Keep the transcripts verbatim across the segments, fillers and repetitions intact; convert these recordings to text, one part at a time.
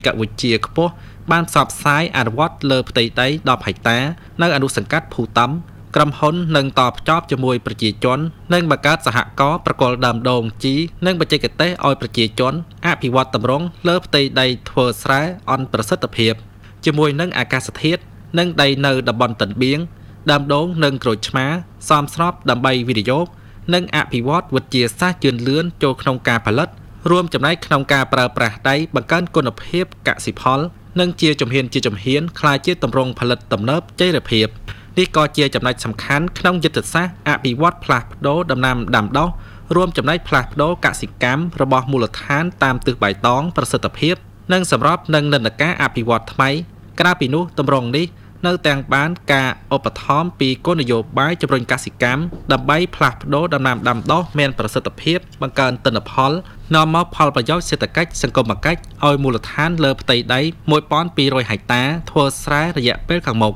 កវិទ្យាខ្ពស់បានផ្សព្វផ្សាយអនុវត្តលើផ្ទៃដីដប់ហិកតានៅអនុសង្កាត់ភូតំក្រុមហ៊ុននឹងតភ្ជាប់ជាមួយប្រជាជននិងបង្កើតសហគមន៍ប្រកល់ដើមដូងជីនិងបច្ចេកទេសឲ្យប្រជាជនអភិវឌ្ឍតម្រង់លើផ្ទៃដីធ្វើស្រែអន់ប្រសិទ្ធភាពជាមួយនឹងអាកាសធាតុនិងដីនៅតំបន់តិនបៀងដើមដូងនិងក្រូចឆ្មាសមស្របដើម្បីវិនិយោគនិងអភិវឌ្ឍវិទ្យាសាស្ត្រជឿនលឿនចូលក្នុងការផលិតរួមចំណែកក្នុងការប្រើប្រាស់ដីបង្កើនគុណភាពកសិផលនិងជាជំហានជាជំហានក្លាយជាទម្រង់ផលិតទំនើបចីរភាពនេះក៏ជាចំណុចសំខាន់ក្នុងយុទ្ធសាស្ត្រអភិវឌ្ឍផ្លាស់ប្ដូរដំណាំដាំដុះរួមចំណែកផ្លាស់ប្ដូរកសិកម្មរបស់មូលដ្ឋានតាមទិសបៃតងប្រសិទ្ធភាពនិងសម្របនឹងនិន្នាការអភិវឌ្ឍថ្មីក្រៅពីនោះទម្រង់នេះនៅទាំងបានការឧបត្ថម្ភពីគោលនយោបាយជំរុញកសិកម្មដើម្បីផ្លាស់ប្ដូរដំណាំដាំដុះមានប្រសិទ្ធភាពបង្កើនទិន្នផលនាំមកផលប្រយោជន៍សេដ្ឋកិច្ចសង្គមគិច្ចឲ្យមូលដ្ឋានលើផ្ទៃដី មួយពាន់ពីររយ ហិកតាធ្វើស្រែរយៈពេលខាងមុខ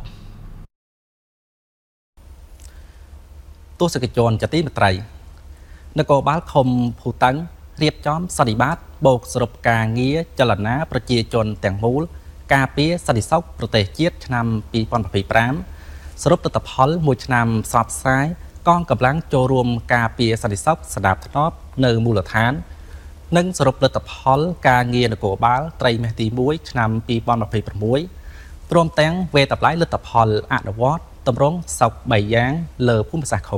ទស្សនិកជនជាទីមេត្រីនគរបាលឃុំភូតឹងរៀបចំសន្និបាតបូកសរុបការងារចលនាប្រជាជនទាំងមូលការពារសន្តិសុខប្រទេសជាតិឆ្នាំពីរពាន់ยี่สิบห้าសរុបទិដ្ឋផលមួយឆ្នាំផ្សព្វផ្សាយកងកម្លាំងចូលរួមការពារសន្តិសុខស្ដាប់ធ្នាប់នៅមូលដ្ឋាននិងសរុបលទ្ធផលការងារនគរបាលត្រីមាសទីមួយឆ្នាំពីរពាន់ยี่สิบหกព្រមទាំងវេទតម្លៃលទ្ធផលអនុវត្តតម្រង់សុខបីយ៉ាងលើភូមិសាស្ត្រឃុំ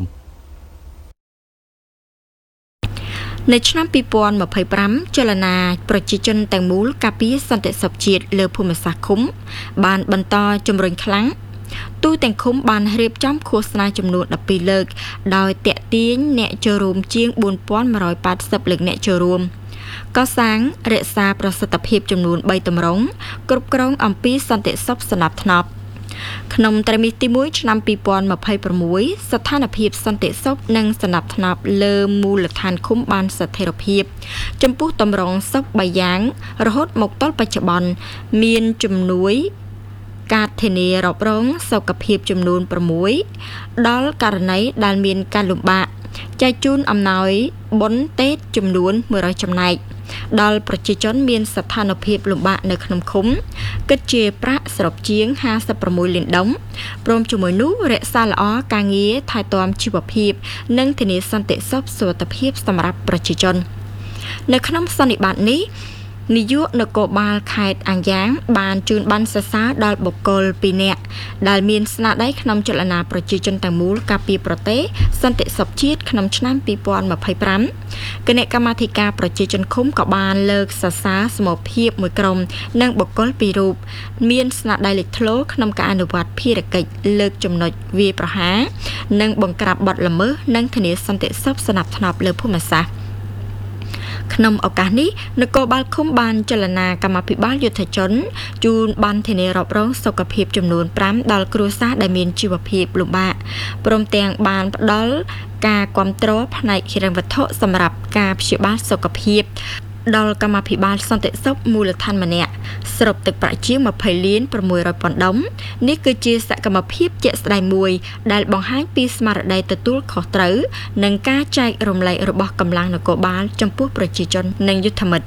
នៅឆ្នាំពីរពាន់ยี่สิบห้าចលនាប្រជាជនទាំងមូលការពារសន្តិសុខជាតិលើភូមិសាស្ត្រឃុំបានបន្តជំរុញខ្លាំងទូទាំងឃុំបានរៀបចំឃោសនាចំនួនដប់ពីរលើកដោយតាក់ទាញអ្នកចូលរួមជាងbốn nghìn một trăm tám mươiលើកអ្នកចូលរួមកសាងរក្សាប្រសិទ្ធភាពចំនួនបីតម្រង់គ្រប់គ្រងអំពីសន្តិសុខស្នាប់ធ្នាប់ក្នុងត្រីមាសទីមួយឆ្នាំពីរពាន់ยี่สิบหกស្ថានភាពសន្តិសុខនិងសណ្ដាប់ធ្នាប់លើមូលដ្ឋានឃុំបានស្ថិរភាពចំពោះតម្រង់សុខបីយ៉ាងរហូតមកដល់បច្ចុប្បន្នមានជំនួយការធានារ៉ាប់រងសុខភាពចំនួនsáuដល់ករណីដែលមានការលំបាកចែកជូនអំណោយបុណ្យតេតចំនួនមួយរយចំណែកដល់ប្រជាជនមានស្ថានភាពលំបាកនៅក្នុងឃុំគិតជាប្រាក់សរុបជាងห้าสิบหกលានដុល្លារព្រមជាមួយនោះរក្សាល្អការងារថែទាំជីវភាពនិងធានាសន្តិសុខសុវត្ថិភាពសម្រាប់ប្រជាជននៅក្នុងសន្និបាតនេះនាយកនគរបាលខេត្តអាំងយ៉ាងបានជូនប័ណ្ណសរសើរដល់បុគ្គលពីរនាក់ដែលមានស្នាដៃក្នុងចលនាប្រជាជនទាំងមូលការពារប្រទេសសន្តិសុខជាតិក្នុងឆ្នាំពីរពាន់ยี่สิบห้าគណៈកម្មាធិការប្រជាជនឃុំក៏បានលើកសរសើរសមរភាពមួយក្រុមនិងបុគ្គលពីររូបមានស្នាដៃលេចធ្លោក្នុងការអនុវត្តភារកិច្ចលើកចំណុចវាយប្រហារនិងបង្ក្រាបបទល្មើសនិងធានាសន្តិសុខស្នាប់ធ្នាប់លើភូមិសាស្ត្រក្នុងឱកាសនេះនគរបាលឃុំបានចលនាកម្មាភិបាលយុទ្ធជនជូនបានធានារ៉ាប់រងសុខភាពចំនួនប្រាំដល់គ្រួសារដែលមានជីវភាពលំបាកព្រមទាំងបានផ្ដល់ការគាំទ្រផ្នែកហិរញ្ញវត្ថុសម្រាប់ការព្យាបាលសុខភាពដល់កម្មាភិបាលសន្តិសុខមូលដ្ឋានម្នាក់សរុបទឹកប្រាក់ជាងยี่สิบលានหกร้อยពាន់ដុល្លារនេះគឺជាសកម្មភាពជាក់ស្ដែងមួយដែលបង្ហាញពីស្មារតីទទួលខុសត្រូវនិងការចែករំលែករបស់កម្លាំងនគរបាលចំពោះប្រជាជននិងយុទ្ធមិត្ត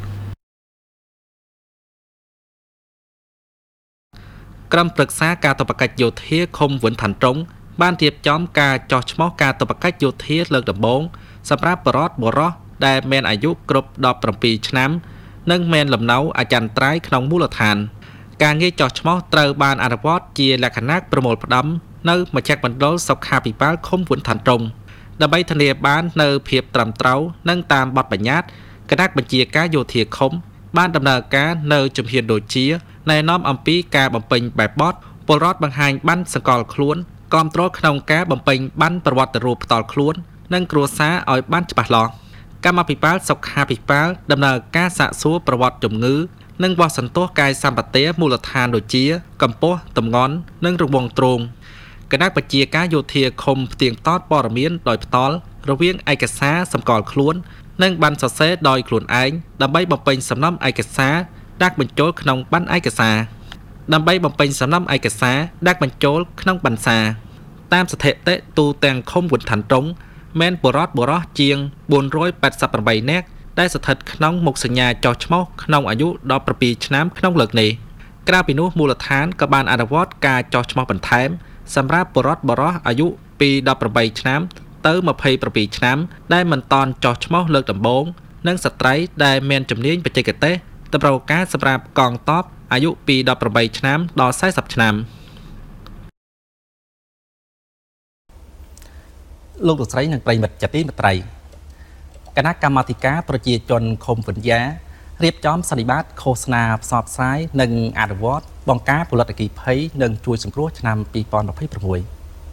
ក្រុមប្រឹក្សាការតបកិច្ចយោធាឃុំវិនឋានត្រង់បានរៀបចំការចោះឈ្មោះការតបកិច្ចយោធាលើកដំបូងសម្រាប់បរិវត្តបុរសដែលមានអាយុគ្រប់ដប់ប្រាំពីរឆ្នាំនិងមានលំនៅអចិន្ត្រៃយ៍ក្នុងមូលដ្ឋានការងារចោះឈ្មោះត្រូវបានអនុវត្តជាលក្ខណៈប្រមូលផ្ដុំនៅមជ្ឈមណ្ឌលសុខាភិបាលឃុំវិនឋានត្រង់ដើម្បីធានាបាននៅភាពត្រឹមត្រូវនិងតាមបទបញ្ញត្តិគណៈបញ្ជាការយោធាឃុំបានដំណើរការនៅជំហានដូចជាណែនាំអំពីការបំពេញបែបបទពលរដ្ឋបង្ហាញប័ណ្ណសង្កល់ខ្លួនគាំទ្រក្នុងការបំពេញប័ណ្ណប្រវត្តិរូបផ្ទាល់ខ្លួននិងគ្រួសារឲ្យបានច្បាស់លាស់កម្មាភិបាលសុខាភិបាលដំណើរការសាកសួរប្រវត្តិជំងឺនិងវាស់សន្ទុះកាយសម្បទាមូលដ្ឋានដូចជាកម្ពស់ទម្ងន់និងរង្វង់ទ្រូងគណៈបញ្ជាការយោធាឃុំផ្ទៀងផ្ទាត់ព័ត៌មានដោយផ្ទាល់រវាងឯកសារសម្គាល់ខ្លួននិងប័ណ្ណសរសេរដោយខ្លួនឯងដើម្បីបំពេញសំណុំឯកសារដាក់បញ្ចូលក្នុងប័ណ្ណឯកសារដើម្បីបំពេញសំណុំឯកសារដាក់បញ្ចូលក្នុងប័ណ្ណសារតាមស្ថិតិទូទាំងឃុំវិនឋានត្រង់មានបុរដ្ឋបុរសជាងbốn trăm tám mươi támនាក់ได้สถิตขนมมุกสัญญาจอชมขนมอายุดอกประปีชน้ำขนมเลิกนี้กราบปีนู้มูลฐานกับบานอนุวัตการจอชมบันเทมสำหรับบรอดบรออายุปีดอกประปีชน้ำเติมมาเพย์ประปีชน้ำได้มันตอนจอชมเลิกดำบงนั่งสไตร์ได้เมนจำเนียงไปเจกเต้ตะเปราการสำหรับกองท็อปอายุปีดอกประปีชน้ำดอไซสับชน้ำลูกดุษย์นังไตรมัดจัดที่มัดไตรคณะกรรมาธิการประจีจนคมฝนยาเรียบจอมสันนิบาตโฆษณาสอบซ้ายหนึ่งอาร์ดวอตบองการผลิตกิจเพย์หนึ่งช่วยสังครัวชนำปีปอนแบบเพย์ประมวย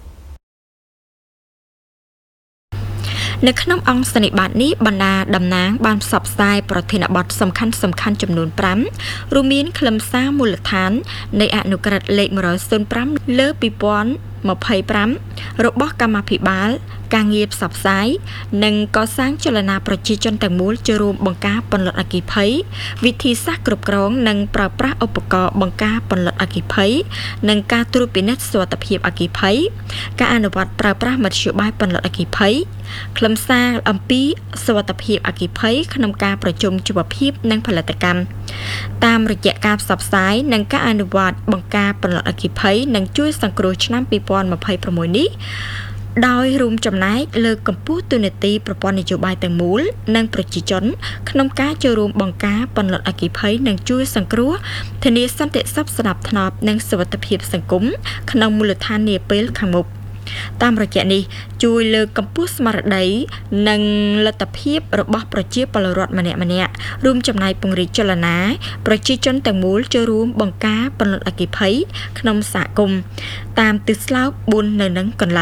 ในขนมองสนิบาตนี้บรรดาดำนางบานสับทรายประเทศบัตสำคัญสำคัญจำนวนปรำรูมีนคลำซ่ามูลฐานในอนุกรดเลขมรสุนปรำเลิปีปอนมาเพย์ปรำรบกรรมพิบาลการเงียบสับสายหนึ่งก่อสร้างจลนาประชีจนแต่งมูลจะรวมบังกาปนลดอากิเพย์วิธีซักกรุบกรองหนึ่งปราบปราอุปกรณ์บังกาปนลดอากิเพย์หนึ่งการตรวจปินัสสวัสดิภาพอากิเพย์การอนุวัตปราบปรามัดเชื่อบายปนลดอากิเพย์คลำซ่าอัมปีสวัสดิภาพอากิเพย์ขนมการประชุมจุบพิบนั่งผลิตกรรมตามระยะการสับสายหนึ่งการอนุวัตบังกาปนลดอากิเพย์หนึ่งช่วยสังครูชน้ำปีปอนมาเพย์ประมวยนี้โดยรวมจำนายเลิกกับผู้ตุนตีประปอนนโยบายแต่งมูลนังประจิจนขนมกาจะรวมบังกาปนลดอากิเพย์นังช่วยสังครัวทนีสันติทรัพย์สนับถนอมนังสวัสดิภาพสังคมขนมมูลฐานเนเปิลขังมุกตามระยะนี้ช่วยเลิกกับผู้สมัครใดนังลัตภาพระบบประชีปลรดมาเนี่ยมาเนี่ยรวมจำนายปงริจลนาประจิจนแต่งมูลจะรวมบังกาปนลดอากิเพย์ขนมสะกมตามติสลาวบุญในนังก่อนไล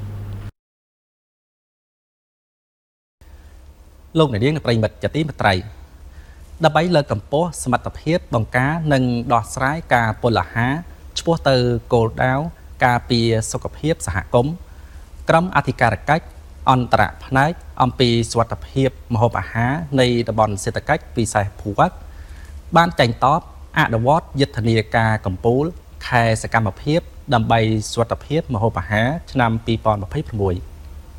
โลกในเรื่องในปริมาณจัดที่มาไตรดับไปเลิกกับโป้สมัติเพียบบังกาหนึ่งดอกสายกาปลาหาชั่วเตอร์โกลดาวกาเปียสกเพียบสหกรมกรมอธิการกัจอันตรพนัยอัมปีสวัสดิเพียบมหาหาในตะบอนเศรษฐกิจปีสายผูวัดบ้านแต่งต๊อบอาดวอดยึดธนีกากัมปูลแคสกรรมเพียบดับไปสวัสดิเพียบมหาหาชนำปีปอนแบบเพย์ประมวย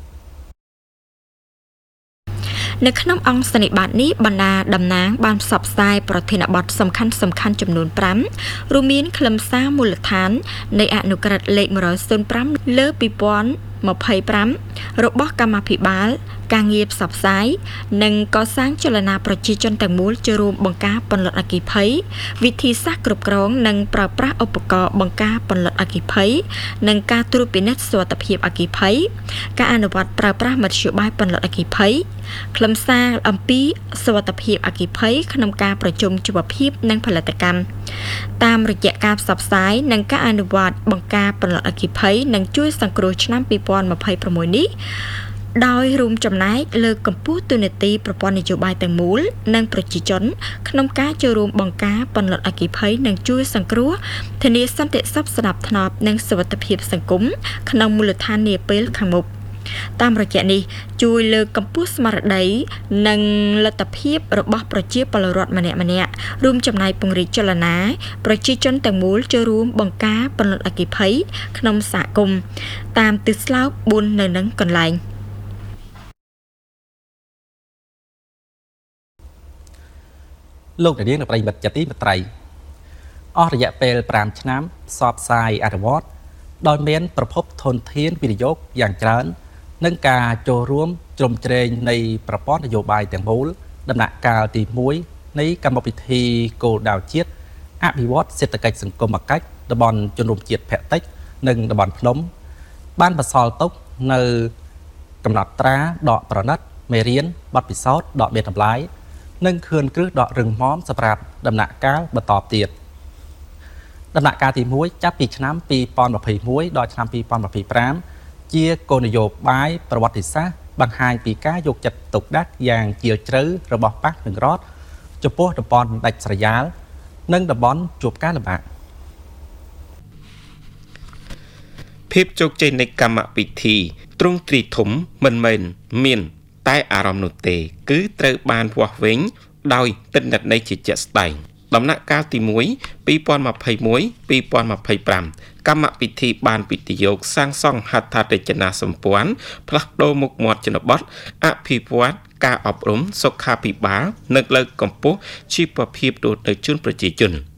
ในขนมองสนิบาตนี้บรรดาดำนางบานสับทรายประเทศบัตสำคัญสำคัญจำนวนปรำรูมีนคลำซ่ามูลฐานในอนุกรดเลขมรสุนปรำเลิปีปอนมาเพย์ปรำรบกรรมพิบาลการเงียบสับสายหนึ่งก่อสร้างจลนาประชีจนแต่งมูลจะรวมบังกาปนลดอากิเพย์วิธีซักกรุบกรองหนึ่งปราบปราอุปกรณ์บังกาปนลดอากิเพย์หนึ่งการตรวจปินัสสวัสดิภาพอากิเพย์การอนุวัตปราบปรามัดเชื่อบายปนลดอากิเพย์คลำซ่าอัมปีสวัสดิภาพอากิเพย์ขนมการประชุมจุบพิบนั่งผลิตกรรมตามระยะการสับสายหนึ่งการอนุวัตบังกาปนลดอากิเพย์หนึ่งช่วยสังครูชน้ำปีปอนมาเพย์ประมวยนี้โดยรวมจำนายเลิกกับผู้ตุนตีประปอนนโยบายแต่งมูลนังประจิจนขนมกาจะรวมบังกาปนลดอากิเพย์นังช่วยสังครัวทนีสันติทรัพย์สนับถนอมนังสวัสดิภาพสังคมขนมมูลฐานเนเปิลขังมุกตามระยะนี้ช่วยเลิกกับผู้สมัครใดนังลัตภาพระบบประชีปลรดมาเนี่ยมาเนี่ยรวมจำนายปงริจลนาประจิจนแต่งมูลจะรวมบังกาปนลดอากิเพย์ขนมสะกมตามติสลาวบุญในนังก่อนไลโลกในเรื่องในปริมาณจัดที่มาไตรอระยะเปลปรามชน้ำสอบทรายอาร์วอตโดยเม้นประพบทนเทียนวิริยกอย่างเจริญนั่งกาโจร่วมจมเจริญในประป้อนนโยบายแต่งมูลดำหนักกาตีมุ้ยในกรรมพิธีโกดาวเชียดอภิวัตเศรษฐกิจสังคมกัจดบอนจนรวมเจียดแผลเต็กหนึ่งดบอนพนมบ้านปะซอลตุกในกำหนดตราดอกประนัดเมเรียนบัดปิซอดดอกเมทำลายนึ่งคืนกรึดดอกรึงม้อมสปราบดำหนักกาบตอบเตียดดำหนักกาตีมุ้ยจับปีชน้ำปีปอนแบบผีมุ้ยดอยชน้ำปีปอนแบบผีพรามเจียโกนโยบายประวัติศาสตร์บางไฮปีก้ายกจัดตกดักอย่างเจียวเชื้อระบบปักหนึ่งรอดจุดโป้ดบอลดัชสยานึ่งดบอลจูบก้าระบาดเพียบโจกใจในกรรมปิธีตรงตรีถมมันเมนเมียนใต้อารมณ์นุเตคือเตะบานพวกเว้งโดยติดดัดในจิตใจสไตล์ดำนักกาตีมวยปีปอนมาไพ่มวยปีปอนมาไพ่ปรำกรรมปิธีบานปิติโยกสร้างซ่องหัตถาเดจนาสมปวนพลักโดมุกหมดจนบดอภิวัตការអប់រំសុខាភិបាលនិងលើកកម្ពស់ជីវភាពទូទៅជនប្រជាជន